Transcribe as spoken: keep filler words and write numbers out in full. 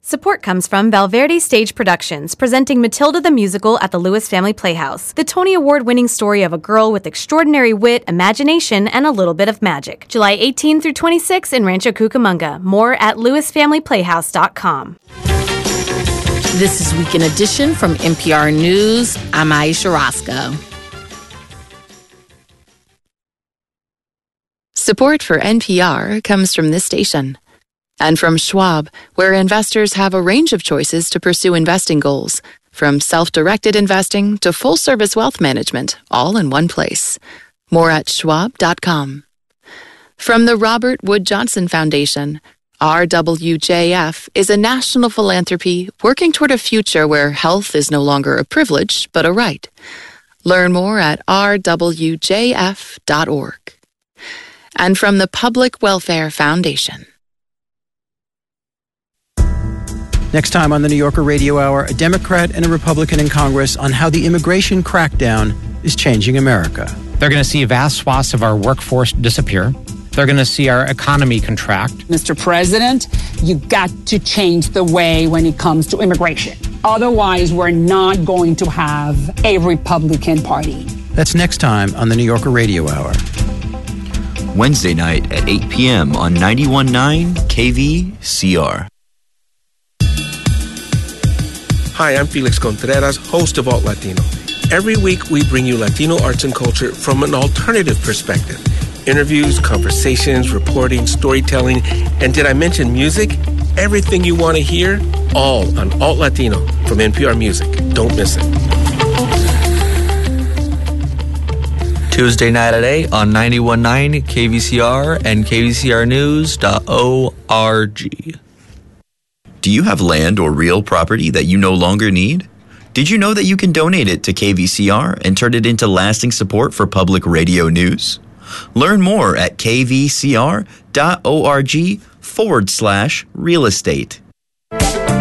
Support comes from Valverde Stage Productions, presenting Matilda the Musical at the Lewis Family Playhouse. The Tony Award-winning story of a girl with extraordinary wit, imagination, and a little bit of magic. July eighteenth through twenty-sixth in Rancho Cucamonga. More at lewis family playhouse dot com. This is Weekend Edition from N P R News. I'm Aisha Roscoe. Support for N P R comes from this station and from Schwab, where investors have a range of choices to pursue investing goals, from self-directed investing to full-service wealth management, all in one place. More at schwab dot com. From the Robert Wood Johnson Foundation, R W J F is a national philanthropy working toward a future where health is no longer a privilege, but a right. Learn more at r w j f dot org. And from the Public Welfare Foundation. Next time on the New Yorker Radio Hour, a Democrat and a Republican in Congress on how the immigration crackdown is changing America. They're going to see vast swaths of our workforce disappear. They're going to see our economy contract. Mister President, you got to change the way when it comes to immigration. Otherwise, we're not going to have a Republican Party. That's next time on the New Yorker Radio Hour. Wednesday night at eight p.m. on ninety-one point nine K V C R. Hi, I'm Felix Contreras, host of Alt Latino. Every week, we bring you Latino arts and culture from an alternative perspective. Interviews, conversations, reporting, storytelling, and did I mention music? Everything you want to hear, all on Alt Latino from N P R Music. Don't miss it. Tuesday night at eight on ninety-one point nine K V C R and K V C R news dot org. Do you have land or real property that you no longer need? Did you know that you can donate it to K V C R and turn it into lasting support for public radio news? Learn more at kvcr.org forward slash real estate.